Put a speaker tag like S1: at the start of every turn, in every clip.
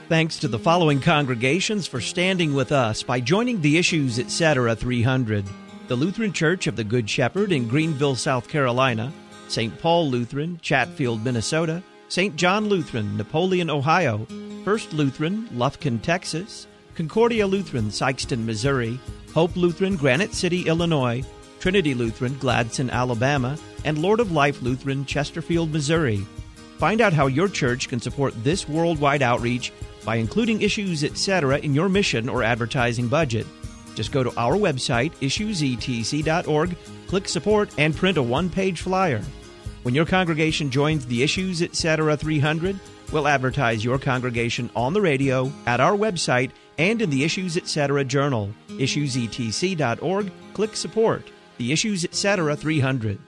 S1: Thanks to the following congregations for standing with us by joining the Issues Etc. 300. The Lutheran Church of the Good Shepherd in Greenville, South Carolina, St. Paul Lutheran, Chatfield, Minnesota, St. John Lutheran, Napoleon, Ohio, First Lutheran, Lufkin, Texas, Concordia Lutheran, Sikeston, Missouri, Hope Lutheran, Granite City, Illinois, Trinity Lutheran, Gladson, Alabama, and Lord of Life Lutheran, Chesterfield, Missouri. Find out how your church can support this worldwide outreach by including Issues Etc. in your mission or advertising budget. Just go to our website, issuesetc.org, click Support, and print a one-page flyer. When your congregation joins the Issues Etc. 300, we'll advertise your congregation on the radio, at our website, and in the Issues Etc. Journal. issuesetc.org, click Support. The Issues Etc. 300.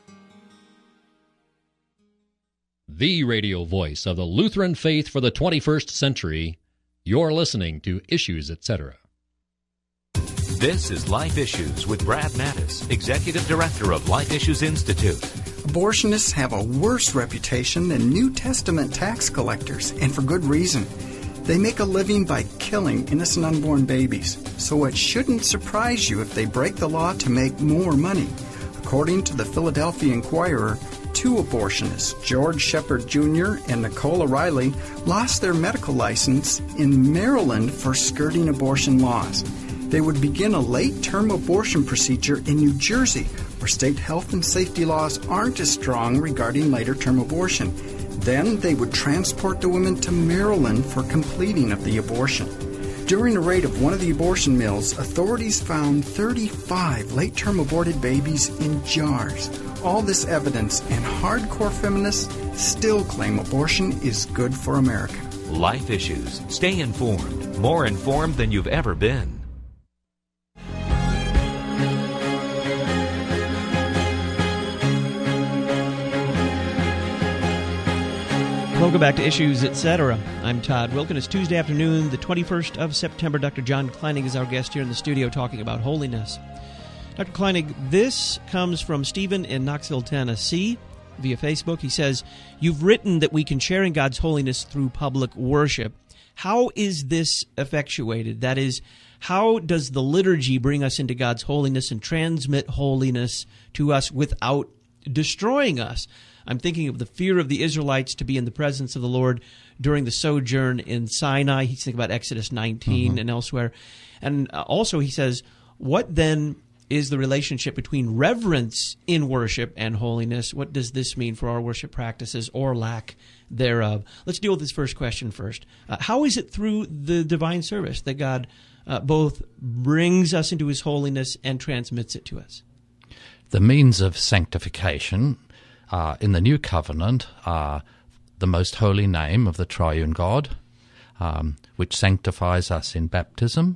S2: The radio voice of the Lutheran faith for the 21st century. You're listening to Issues Etc.
S3: This is Life Issues with Brad Mattis, Executive Director of Life Issues Institute.
S4: Abortionists have a worse reputation than New Testament tax collectors, and for good reason. They make a living by killing innocent unborn babies, so it shouldn't surprise you if they break the law to make more money. According to the Philadelphia Inquirer, 2 abortionists, George Shepard Jr. and Nicole O'Reilly, lost their medical license in Maryland for skirting abortion laws. They would begin a late-term abortion procedure in New Jersey, where state health and safety laws aren't as strong regarding later-term abortion. Then they would transport the women to Maryland for completing of the abortion. During a raid of one of the abortion mills, authorities found 35 late-term aborted babies in jars. All this evidence, and hardcore feminists still claim abortion is good for America.
S3: Life Issues. Stay informed. More informed than you've ever been.
S1: Welcome back to Issues Etc. I'm Todd Wilkin. It's Tuesday afternoon, the 21st of September. Dr. John Kleinig is our guest here in the studio talking about holiness. Dr. Kleinig, this comes from Stephen in Knoxville, Tennessee, via Facebook. He says, "You've written that we can share in God's holiness through public worship. How is this effectuated? That is, how does the liturgy bring us into God's holiness and transmit holiness to us without destroying us?" I'm thinking of the fear of the Israelites to be in the presence of the Lord during the sojourn in Sinai. He's thinking about Exodus 19 and elsewhere. And also he says, what then is the relationship between reverence in worship and holiness? What does this mean for our worship practices or lack thereof? Let's deal with this first question first. How is it through the divine service that God both brings us into His holiness and transmits it to us?
S5: The means of sanctification in the New Covenant are the most holy name of the Triune God, which sanctifies us in baptism,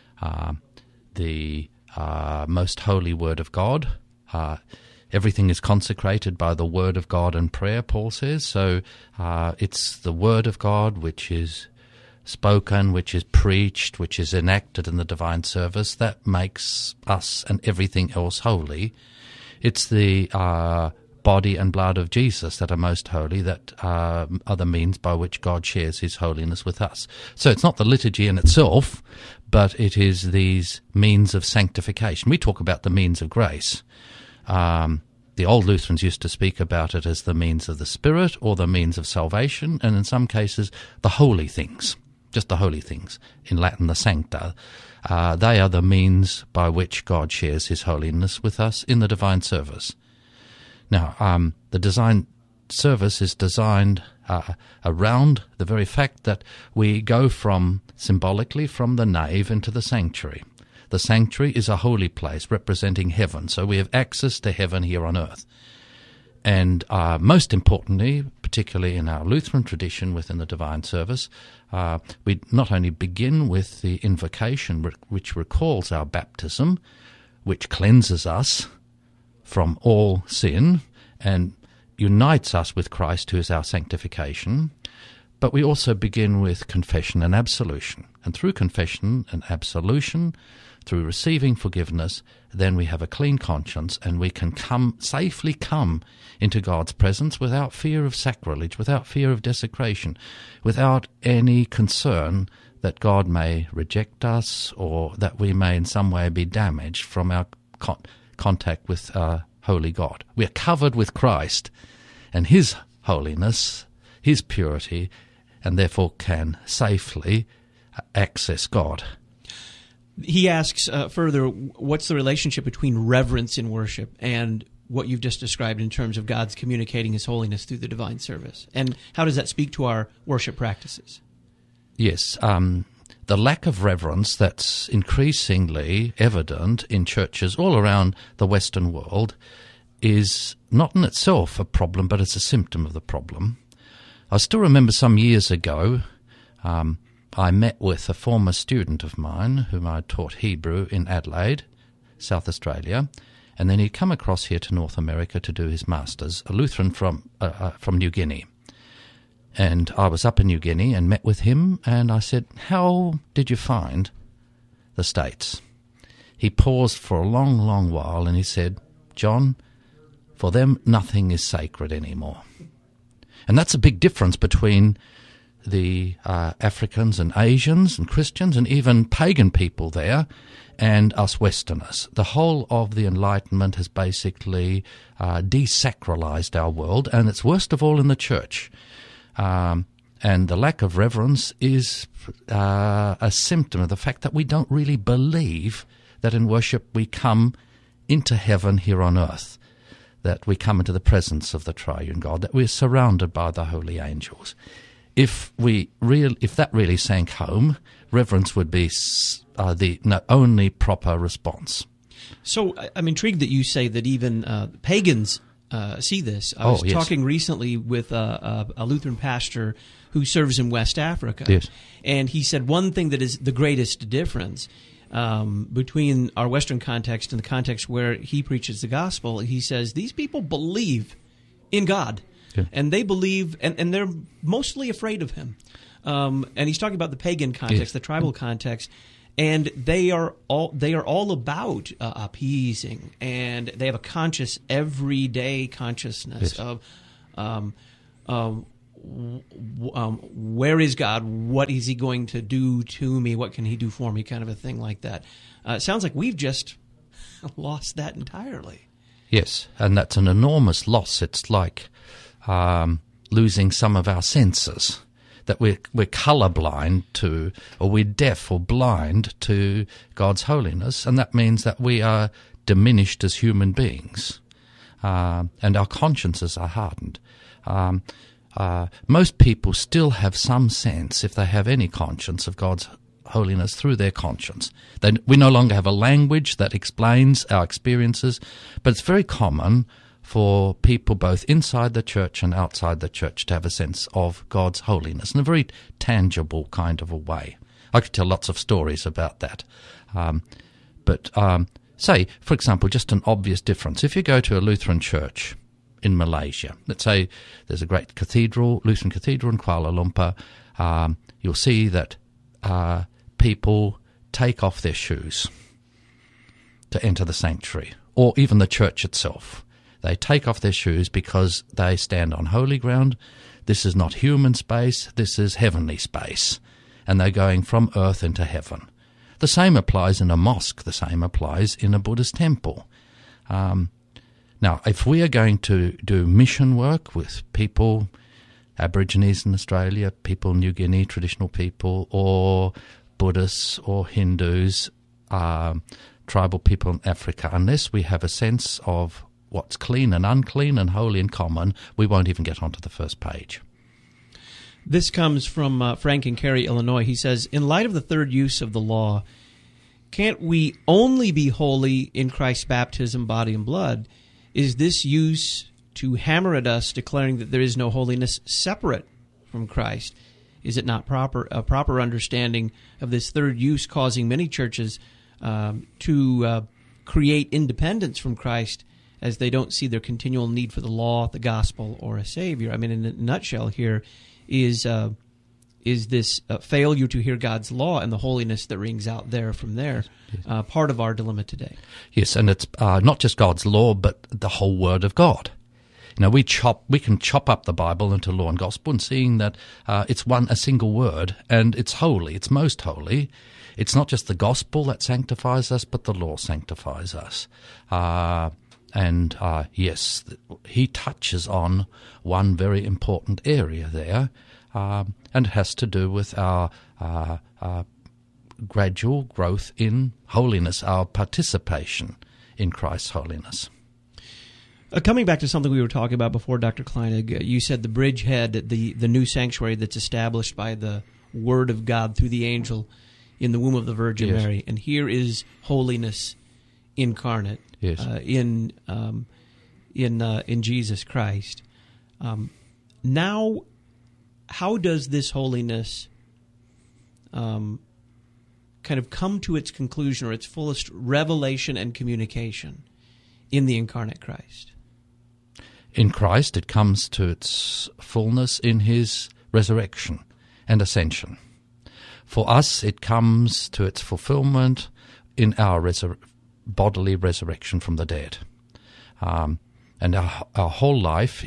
S5: the most holy Word of God. Everything is consecrated by the Word of God and prayer, Paul says. So it's the Word of God which is spoken, which is preached, which is enacted in the divine service that makes us and everything else holy. It's the body and blood of Jesus that are most holy, that are the means by which God shares His holiness with us. So it's not the liturgy in itself, but it is these means of sanctification. We talk about the means of grace. The old Lutherans used to speak about it as the means of the Spirit or the means of salvation, and in some cases the holy things, just the holy things, in Latin the sancta. They are the means by which God shares His holiness with us in the divine service. Now, the design service is designed around the very fact that we go symbolically from the nave into the sanctuary. The sanctuary is a holy place representing heaven, so we have access to heaven here on earth. And most importantly, particularly in our Lutheran tradition within the divine service, we not only begin with the invocation which recalls our baptism, which cleanses us from all sin and unites us with Christ, who is our sanctification, But we also begin with confession and absolution. And through confession and absolution, through receiving forgiveness, then we have a clean conscience and we can safely come into God's presence without fear of sacrilege, without fear of desecration, without any concern that God may reject us or that we may in some way be damaged from our contact with holy God. We are covered with Christ and His holiness, His purity, and therefore can safely access God.
S1: He asks further, what's the relationship between reverence in worship and what you've just described in terms of God's communicating His holiness through the divine service? And how does that speak to our worship practices?
S5: Yes, the lack of reverence that's increasingly evident in churches all around the Western world is not in itself a problem, but it's a symptom of the problem. I still remember some years ago, I met with a former student of mine whom I taught Hebrew in Adelaide, South Australia, and then he'd come across here to North America to do his master's, a Lutheran from New Guinea. And I was up in New Guinea and met with him, and I said, "How did you find the States?" He paused for a long, long while, and he said, "John, for them nothing is sacred anymore." And that's a big difference between the Africans and Asians and Christians and even pagan people there and us Westerners. The whole of the Enlightenment has basically desacralized our world, and it's worst of all in the church. And the lack of reverence is a symptom of the fact that we don't really believe that in worship we come into heaven here on earth, that we come into the presence of the triune God, that we're surrounded by the holy angels. If that really sank home, reverence would be the only proper response.
S1: So I'm intrigued that you say that even pagans see this. I was talking recently with a Lutheran pastor who serves in West Africa,
S5: yes.
S1: And he said one thing that is the greatest difference between our Western context and the context where he preaches the gospel. He says these people believe in God. Yeah. And they believe, and they're mostly afraid of Him. And he's talking about the pagan context, the tribal context, and they are all about appeasing, and they have a conscious, everyday consciousness of where is God? What is He going to do to me? What can He do for me? Kind of a thing like that. It sounds like we've just lost that entirely.
S5: Yes, and that's an enormous loss. It's like losing some of our senses, that we're colorblind to, or we're deaf or blind to God's holiness, and that means that we are diminished as human beings, and our consciences are hardened. Most people still have some sense, if they have any conscience, of God's holiness through their conscience. We no longer have a language that explains our experiences, but it's very common for people both inside the church and outside the church to have a sense of God's holiness in a very tangible kind of a way. I could tell lots of stories about that. But say, for example, just an obvious difference. If you go to a Lutheran church in Malaysia, let's say there's a great cathedral, Lutheran cathedral in Kuala Lumpur, you'll see that people take off their shoes to enter the sanctuary, or even the church itself. They take off their shoes because they stand on holy ground. This is not human space, this is heavenly space. And they're going from earth into heaven. The same applies in a mosque, the same applies in a Buddhist temple. Now, if we are going to do mission work with people, Aborigines in Australia, people in New Guinea, traditional people, or Buddhists or Hindus, tribal people in Africa, unless we have a sense of what's clean and unclean and holy and common, we won't even get onto the first page.
S1: This comes from Frank in Cary, Illinois. He says, in light of the third use of the law, can't we only be holy in Christ's baptism, body, and blood? Is this use to hammer at us, declaring that there is no holiness separate from Christ? Is it not a proper understanding of this third use causing many churches to create independence from Christ, as they don't see their continual need for the law, the gospel, or a Savior? I mean, in a nutshell here is is this failure to hear God's law and the holiness that rings out there from there part of our dilemma today?
S5: Yes, and it's not just God's law, but the whole Word of God. We can chop up the Bible into law and gospel, and seeing that it's a single word, and it's holy, it's most holy. It's not just the gospel that sanctifies us, but the law sanctifies us. Yes, he touches on one very important area there, and it has to do with our gradual growth in holiness, our participation in Christ's holiness.
S1: Coming back to something we were talking about before, Dr. Kleinig, you said the bridgehead, the new sanctuary that's established by the Word of God through the angel in the womb of the Virgin Mary, and here is holiness incarnate in Jesus Christ. Now, how does this holiness kind of come to its conclusion or its fullest revelation and communication in the incarnate Christ?
S5: In Christ, it comes to its fullness in his resurrection and ascension. For us, it comes to its fulfillment in our bodily resurrection from the dead. And our whole life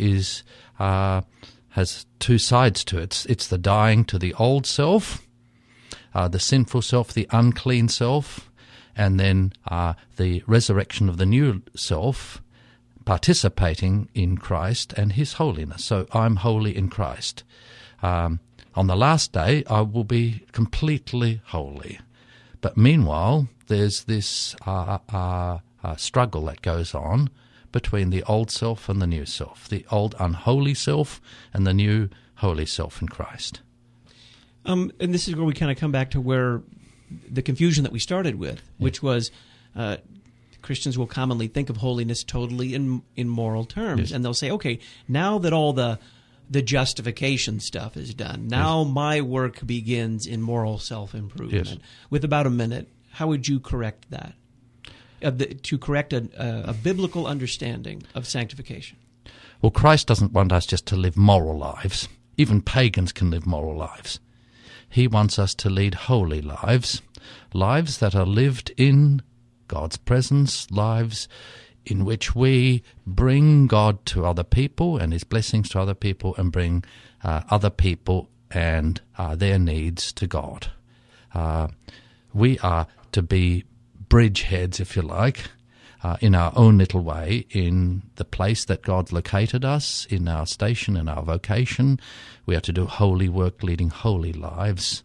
S5: has two sides to it. It's the dying to the old self, the sinful self, the unclean self, and then the resurrection of the new self, participating in Christ and his holiness. So I'm holy in Christ. On the last day, I will be completely holy. But meanwhile, there's this struggle that goes on between the old self and the new self, the old unholy self and the new holy self in Christ.
S1: And this is where we kind of come back to where the confusion that we started with, which was Christians will commonly think of holiness totally in moral terms. And they'll say, okay, now that all the justification stuff is done, now my work begins in moral self-improvement. With about a minute, how would you correct that? To correct a biblical understanding of sanctification?
S5: Well, Christ doesn't want us just to live moral lives. Even pagans can live moral lives. He wants us to lead holy lives, lives that are lived in God's presence, lives in which we bring God to other people and his blessings to other people, and bring other people and their needs to God. We are to be bridgeheads, if you like, in our own little way, in the place that God's located us, in our station, in our vocation. We are to do holy work, leading holy lives,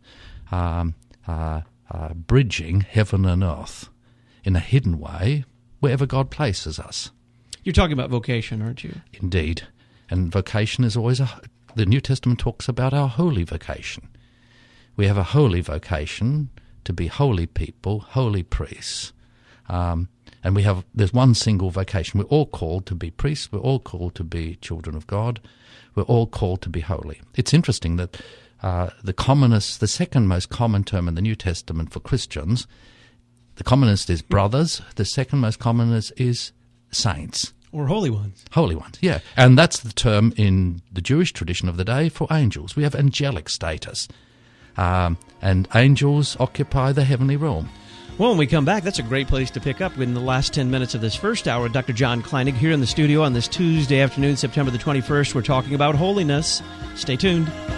S5: bridging heaven and earth in a hidden way, wherever God places us.
S1: You're talking about vocation, aren't you?
S5: Indeed. And vocation is always the New Testament talks about our holy vocation. We have a holy vocation to be holy people, holy priests. And there's one single vocation. We're all called to be priests. We're all called to be children of God. We're all called to be holy. It's interesting that the second most common term in the New Testament for Christians, the commonest is brothers. The second most commonest is saints.
S1: Or holy ones.
S5: Holy ones, yeah. And that's the term in the Jewish tradition of the day for angels. We have angelic status. And angels occupy the heavenly realm.
S1: Well, when we come back, that's a great place to pick up in the last 10 minutes of this first hour. Dr. John Kleinig here in the studio on this Tuesday afternoon, September the 21st. We're talking about holiness. Stay tuned.